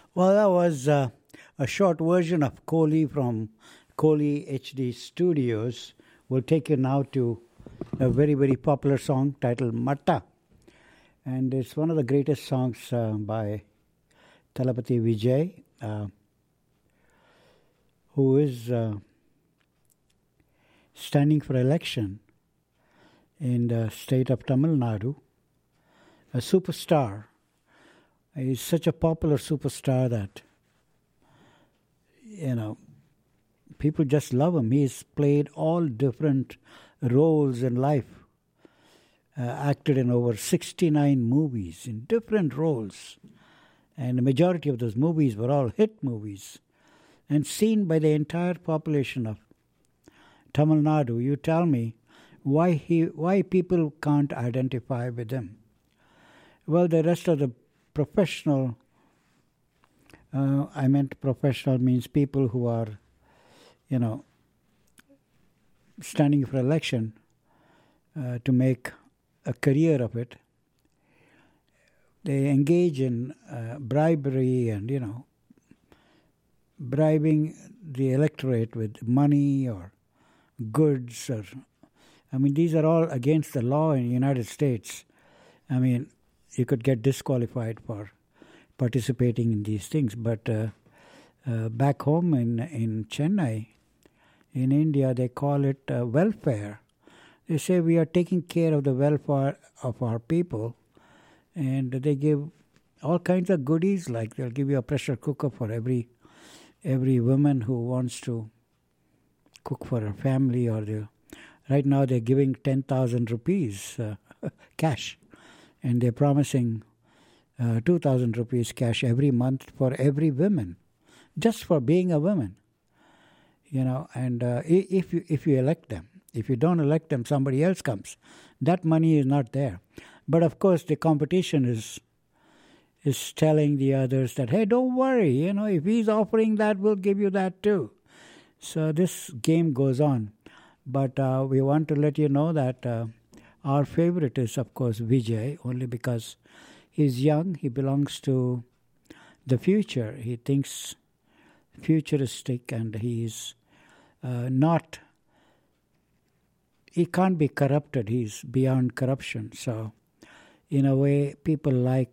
Well, that was a short version of Kohli from Kohli HD Studios. We'll take you now to a very, very popular song titled Matta. And it's one of the greatest songs by Thalapathy Vijay, who is standing for election in the state of Tamil Nadu, a superstar. He's such a popular superstar that, people just love him. He's played all different roles in life, acted in over 69 movies in different roles. And the majority of those movies were all hit movies and seen by the entire population of Tamil Nadu. You tell me why people can't identify with him. Well, the rest of the professional, I meant professional means people who are, standing for election to make a career of it. They engage in bribery and, bribing the electorate with money or goods. These are all against the law in the United States. You could get disqualified for participating in these things. But back home in Chennai, in India, they call it welfare. They say we are taking care of the welfare of our people, and they give all kinds of goodies, like they'll give you a pressure cooker for every woman who wants to cook for her family, or right now they're giving 10,000 rupees cash, and they're promising 2,000 rupees cash every month for every woman, just for being a woman. And if you elect them, if you don't elect them, somebody else comes. That money is not there. But of course, the competition is telling the others that, hey, don't worry, if he's offering that, we'll give you that too. So this game goes on. But we want to let you know that our favorite is, of course, Vijay, only because he's young. He belongs to the future. He thinks futuristic, and he's he can't be corrupted. He's beyond corruption. So, in a way, people like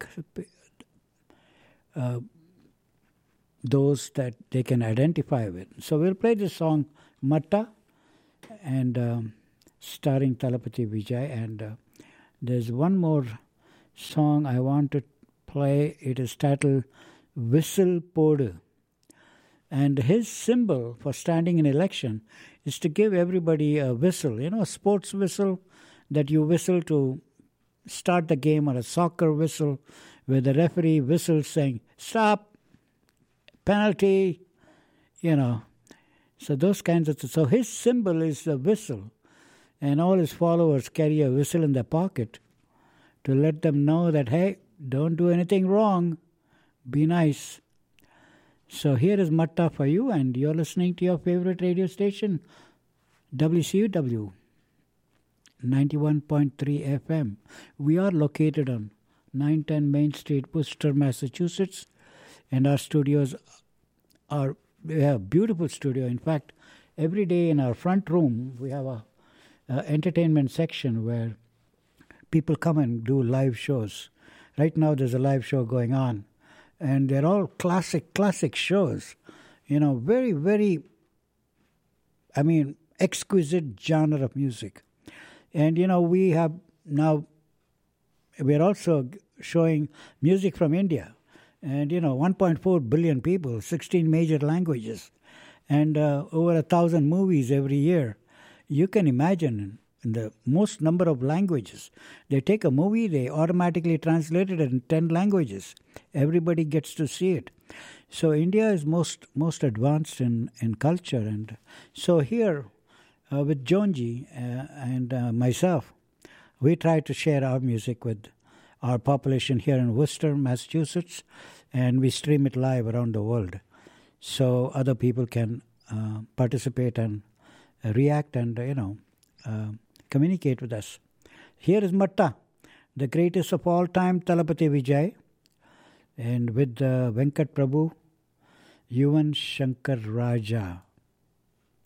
those that they can identify with. So we'll play this song, Matta, and starring Thalapathy Vijay. And there's one more song I want to play. It is titled Whistle Podu. And his symbol for standing in election is to give everybody a whistle, a sports whistle that you whistle to start the game, or a soccer whistle where the referee whistles saying, stop, penalty, So those kinds of things. So his symbol is the whistle, and all his followers carry a whistle in their pocket to let them know that, hey, don't do anything wrong, be nice. So here is Matta for you, and you're listening to your favorite radio station, WCUW 91.3 FM. We are located on 910 Main Street, Worcester, Massachusetts, and our studios we have a beautiful studio. In fact, every day in our front room, we have a entertainment section where people come and do live shows. Right now, there's a live show going on. And they're all classic shows, very, very, exquisite genre of music. And, we have now, we're also showing music from India. And, 1.4 billion people, 16 major languages, and over 1,000 movies every year. You can imagine in the most number of languages. They take a movie, they automatically translate it in 10 languages. Everybody gets to see it. So India is most advanced in culture. And so here, with Jonji and myself, we try to share our music with our population here in Worcester, Massachusetts, and we stream it live around the world. So other people can participate and react and, communicate with us. Here is Matta, the greatest of all time, Thalapathy Vijay. and with Venkat Prabhu, Yuvan Shankar Raja.